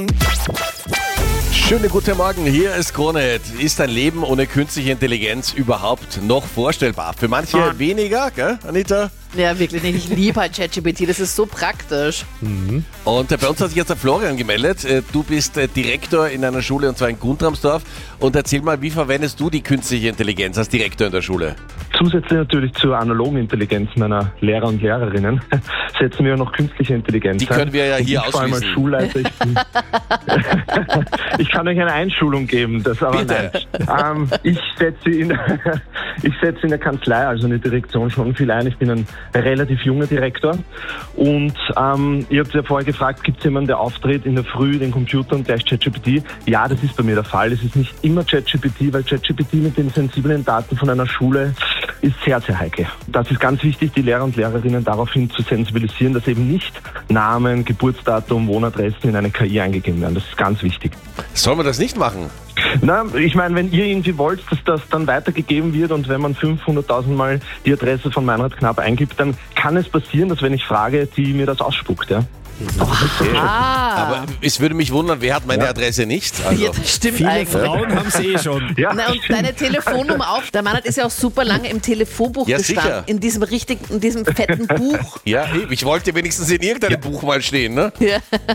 Schönen guten Morgen, hier ist Krone. Ist ein Leben ohne künstliche Intelligenz überhaupt noch vorstellbar? Für manche weniger, gell, Anita? Ja, wirklich nicht. Ich liebe halt ChatGPT, das ist so praktisch. Und bei uns hat sich jetzt der Florian gemeldet. Du bist Direktor in einer Schule, und zwar in Guntramsdorf. Und erzähl mal, wie verwendest du die künstliche Intelligenz als Direktor in der Schule? Zusätzlich natürlich zur analogen Intelligenz meiner Lehrer und Lehrerinnen setzen wir noch künstliche Intelligenz. Die können wir ja hier Vor allem als ausschließen. Schulleiter. Ich kann euch eine Einschulung geben, das aber Bitte. nein. Ich setze in der Kanzlei, also in der Direktion, schon viel ein. Ich bin ein relativ junger Direktor und ihr habt ja vorher gefragt, gibt es jemanden, der auftritt in der Früh, den Computer und gleich ChatGPT? Ja, das ist bei mir der Fall. Es ist nicht immer ChatGPT, weil ChatGPT mit den sensiblen Daten von einer Schule ist sehr, sehr heikel. Das ist ganz wichtig, die Lehrer und Lehrerinnen daraufhin zu sensibilisieren, dass eben nicht Namen, Geburtsdatum, Wohnadressen in eine KI eingegeben werden. Das ist ganz wichtig. Sollen wir das nicht machen? Na, ich meine, wenn ihr irgendwie wollt, dass das dann weitergegeben wird und wenn man 500.000 Mal die Adresse von Meinrad Knapp eingibt, dann kann es passieren, dass wenn ich frage, die mir das ausspuckt, ja. Aber es würde mich wundern, wer hat meine Adresse nicht? Also, Ja, das stimmt Viele eigentlich. Frauen haben es schon. Ja, Na, und deine Telefonnummer auf. Der Meinrad ist ja auch super lange im Telefonbuch Ja, gestanden. sicher. In diesem fetten Buch. ja, ich wollte wenigstens in irgendeinem Buch mal stehen, ne? Ja.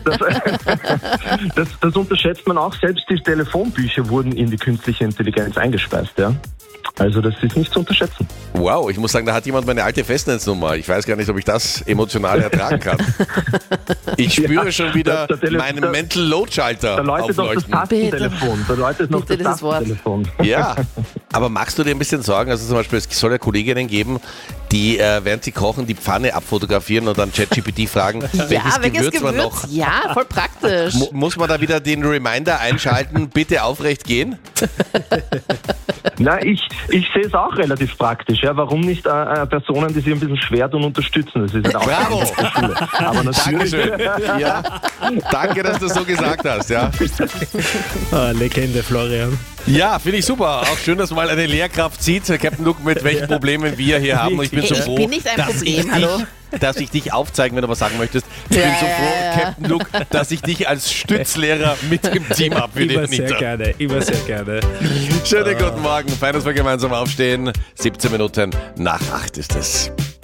das unterschätzt man auch. Selbst die Telefonbücher wurden in die künstliche Intelligenz eingespeist, ja. Also das ist nicht zu unterschätzen. Wow, ich muss sagen, da hat jemand meine alte Festnetznummer. Ich weiß gar nicht, ob ich das emotional ertragen kann. Ich spüre schon wieder meinen Mental Load Schalter Da läutet noch das aufleuchten. Tastentelefon. Da läutet noch Bitte das das Wort. Tastentelefon. Ja, aber magst du dir ein bisschen Sorgen? Also zum Beispiel, es soll ja Kolleginnen geben, die während sie kochen die Pfanne abfotografieren und dann ChatGPT fragen, welches Gewürz man noch... Ja, voll praktisch. Muss man da wieder den Reminder einschalten, bitte aufrecht gehen? Na, ich sehe es auch relativ praktisch. Ja. Warum nicht Personen, die sich ein bisschen schwer tun, unterstützen? Das ist ja auch Bravo! der Schule. Aber natürlich, Dankeschön. Ja. Danke, dass du so gesagt hast. Ja, Legende, Florian. ja, finde ich super. Auch schön, dass mal eine Lehrkraft sieht, Captain Luke, mit welchen Problemen wir hier haben. Und ich bin so Ich froh, bin nicht ein dass Problem, ich hallo? dass ich dich aufzeigen, wenn du was sagen möchtest. Ich bin so froh, Captain Luke, dass ich dich als Stützlehrer mit im Team habe für die Immer sehr Anita. gerne, immer sehr gerne. Schönen guten Morgen. Fein, dass wir gemeinsam aufstehen. 17 Minuten nach 8 ist es.